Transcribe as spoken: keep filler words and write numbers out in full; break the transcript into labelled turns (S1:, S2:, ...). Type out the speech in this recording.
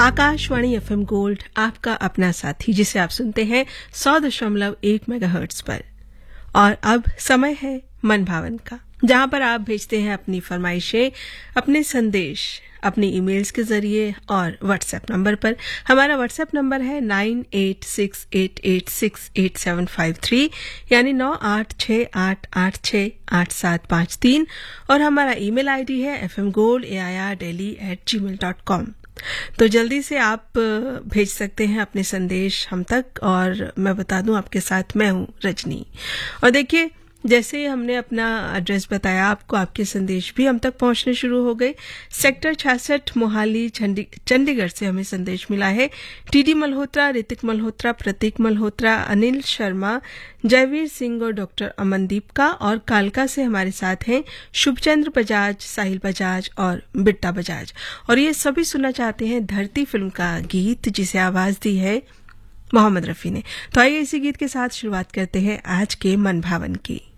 S1: Akashvani FM gold आपका अपना साथी, जिसे आप सुनते हैं सौ दशमलव एक मेगाहर्ट्ज पर। और अब समय है मन भावन का, जहां पर आप भेजते हैं अपनी फरमाइशें, अपने संदेश अपनी ईमेल्स के जरिए और व्हाट्सएप नंबर पर। हमारा व्हाट्सएप नंबर है nine eight six eight eight six eight seven five three, यानी नौ आठ छः आठ आठ छः आठ सात पाँच तीन, और हमारा ईमेल आईडी है F M gold A I R daily eight ji mail dot com. तो जल्दी से आप भेज सकते हैं अपने संदेश हम तक, और मैं बता दूं आपके साथ मैं हूं रजनी। और देखिए, जैसे हमने अपना एड्रेस बताया आपको, आपके संदेश भी हम तक पहुंचने शुरू हो गए। सेक्टर छियासठ मोहाली चंडीगढ़ से हमें संदेश मिला है। टीडी मल्होत्रा, ऋतिक मल्होत्रा, प्रतीक मल्होत्रा, अनिल शर्मा, जयवीर सिंह और डॉक्टर अमनदीप का। और कालका से हमारे साथ हैं शुभचंद्र बजाज, साहिल बजाज और बिट्टा बजाज। और ये सभी सुनना चाहते हैं धरती फिल्म का गीत, जिसे आवाज दी है मोहम्मद रफी ने। तो आइए इसी गीत के साथ शुरुआत करते हैं आज के मन भावन की।